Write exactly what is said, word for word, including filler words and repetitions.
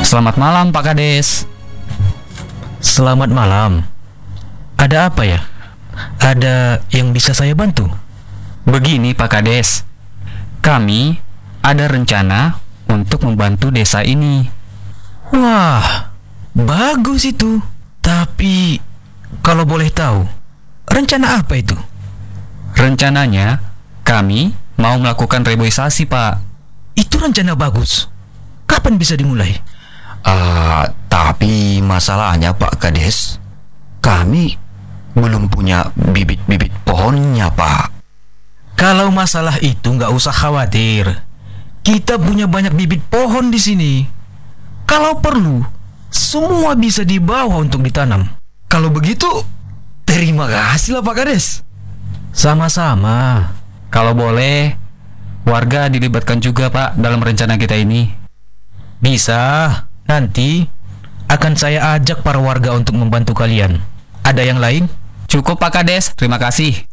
Selamat malam Pak Kades. Selamat malam. Ada apa ya? Ada yang bisa saya bantu? Begini Pak Kades, kami ada rencana untuk membantu desa ini. Wah, bagus itu. Tapi, kalau boleh tahu, rencana apa itu? Rencananya, kami mau melakukan reboisasi Pak. Itu rencana bagus. Kapan bisa dimulai? Uh, tapi masalahnya Pak Kades, kami belum punya bibit-bibit pohonnya Pak. Kalau masalah itu nggak usah khawatir. Kita punya banyak bibit pohon di sini. Kalau perlu, semua bisa dibawa untuk ditanam. Kalau begitu, terima kasih lah Pak Kades. Sama-sama. Kalau boleh, warga dilibatkan juga Pak dalam rencana kita ini. Bisa. Nanti akan saya ajak para warga untuk membantu kalian. Ada yang lain? Cukup Pak Kades, terima kasih.